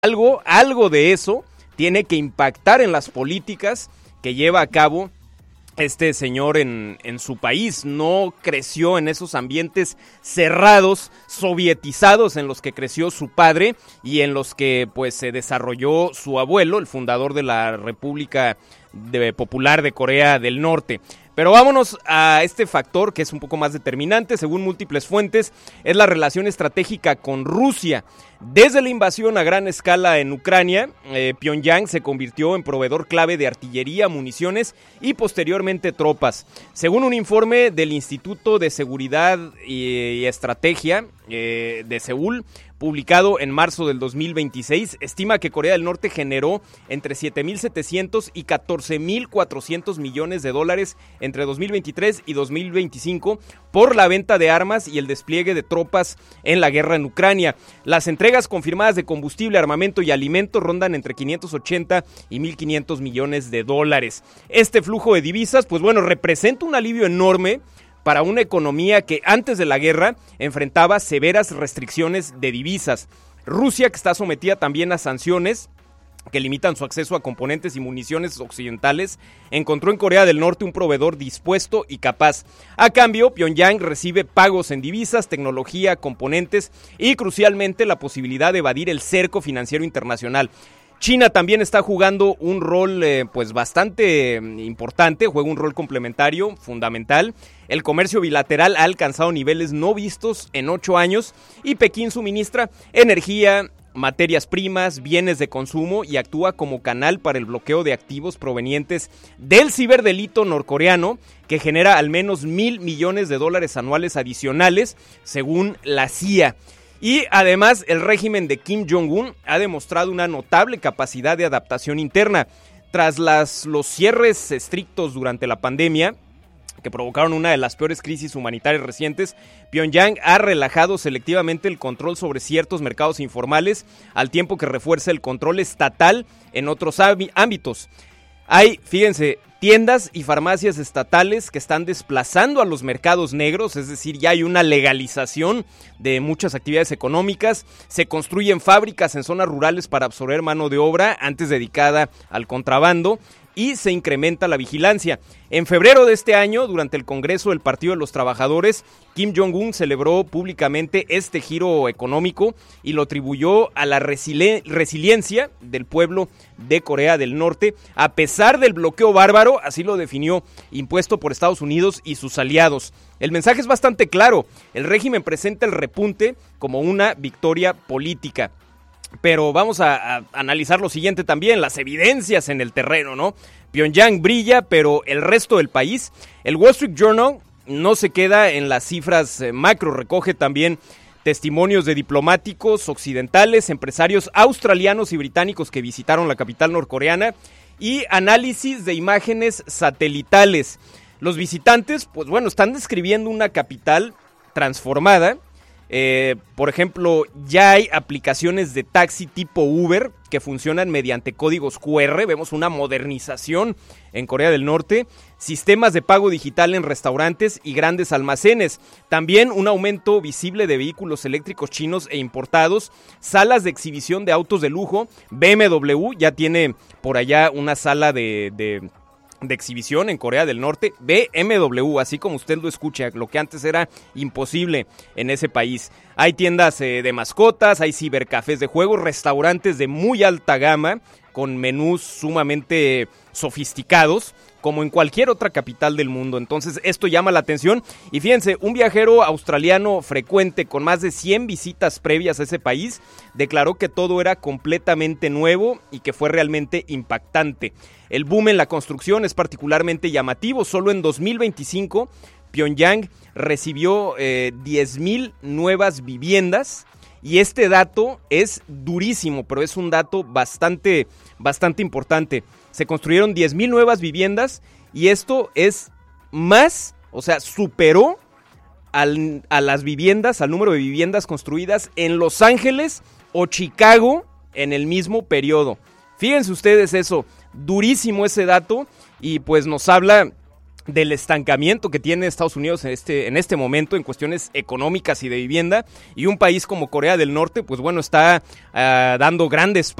algo de eso tiene que impactar en las políticas que lleva a cabo este señor en su país. No creció en esos ambientes cerrados, sovietizados en los que creció su padre y en los que pues se desarrolló su abuelo, el fundador de la República Popular de Corea del Norte. Pero vámonos a este factor que es un poco más determinante, según múltiples fuentes, es la relación estratégica con Rusia. Desde la invasión a gran escala en Ucrania, Pyongyang se convirtió en proveedor clave de artillería, municiones y posteriormente tropas. Según un informe del Instituto de Seguridad y Estrategia de Seúl, publicado en marzo del 2026, estima que Corea del Norte generó entre 7.700 y 14.400 millones de dólares entre 2023 y 2025 por la venta de armas y el despliegue de tropas en la guerra en Ucrania. Las entregas confirmadas de combustible, armamento y alimentos rondan entre 580 y 1.500 millones de dólares. Este flujo de divisas, pues bueno, representa un alivio enorme para una economía que antes de la guerra enfrentaba severas restricciones de divisas. Rusia, que está sometida también a sanciones que limitan su acceso a componentes y municiones occidentales, encontró en Corea del Norte un proveedor dispuesto y capaz. A cambio, Pyongyang recibe pagos en divisas, tecnología, componentes y, crucialmente, la posibilidad de evadir el cerco financiero internacional. China también está jugando un rol pues bastante importante, juega un rol complementario, fundamental. El comercio bilateral ha alcanzado niveles no vistos en 8 años y Pekín suministra energía, materias primas, bienes de consumo y actúa como canal para el bloqueo de activos provenientes del ciberdelito norcoreano, que genera al menos $1,000 millones anuales adicionales, según la CIA. Y además el régimen de Kim Jong-un ha demostrado una notable capacidad de adaptación interna. Tras los cierres estrictos durante la pandemia, que provocaron una de las peores crisis humanitarias recientes, Pyongyang ha relajado selectivamente el control sobre ciertos mercados informales, al tiempo que refuerza el control estatal en otros ámbitos. Hay, fíjense, tiendas y farmacias estatales que están desplazando a los mercados negros, es decir, ya hay una legalización de muchas actividades económicas. Se construyen fábricas en zonas rurales para absorber mano de obra antes dedicada al contrabando y se incrementa la vigilancia. En febrero de este año, durante el Congreso del Partido de los Trabajadores, Kim Jong-un celebró públicamente este giro económico y lo atribuyó a la resiliencia del pueblo de Corea del Norte, a pesar del bloqueo bárbaro, así lo definió, impuesto por Estados Unidos y sus aliados. El mensaje es bastante claro: el régimen presenta el repunte como una victoria política. Pero vamos a analizar lo siguiente también, las evidencias en el terreno, ¿no? Pyongyang brilla, pero el resto del país, el Wall Street Journal no se queda en las cifras macro, recoge también testimonios de diplomáticos occidentales, empresarios australianos y británicos que visitaron la capital norcoreana y análisis de imágenes satelitales. Los visitantes, pues bueno, están describiendo una capital transformada. Por ejemplo, ya hay aplicaciones de taxi tipo Uber que funcionan mediante códigos QR. Vemos una modernización en Corea del Norte, sistemas de pago digital en restaurantes y grandes almacenes. También un aumento visible de vehículos eléctricos chinos e importados, salas de exhibición de autos de lujo. BMW ya tiene por allá una sala de exhibición en Corea del Norte, BMW, así como usted lo escucha, lo que antes era imposible en ese país. Hay tiendas de mascotas, hay cibercafés de juegos, restaurantes de muy alta gama, con menús sumamente sofisticados, como en cualquier otra capital del mundo. Entonces esto llama la atención y fíjense, un viajero australiano frecuente con más de 100 visitas previas a ese país declaró que todo era completamente nuevo y que fue realmente impactante. El boom en la construcción es particularmente llamativo. Solo en 2025 Pyongyang recibió 10,000 nuevas viviendas. Y este dato es durísimo, pero es un dato bastante importante. Se construyeron 10,000 nuevas viviendas y esto es más, o sea, superó a las viviendas, al número de viviendas construidas en Los Ángeles o Chicago en el mismo periodo. Fíjense ustedes eso, durísimo ese dato y pues nos habla del estancamiento que tiene Estados Unidos en este momento en cuestiones económicas y de vivienda, y un país como Corea del Norte, pues bueno, está dando grandes